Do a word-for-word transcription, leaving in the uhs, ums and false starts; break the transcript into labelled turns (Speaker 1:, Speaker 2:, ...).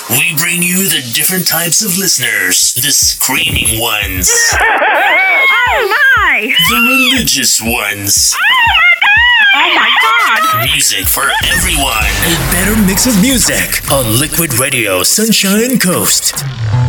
Speaker 1: We bring you the different types of listeners. The screaming ones.
Speaker 2: Oh my!
Speaker 1: The religious ones.
Speaker 2: Oh my god!
Speaker 1: Music for everyone. A better mix of music on Liquid Radio Sunshine Coast.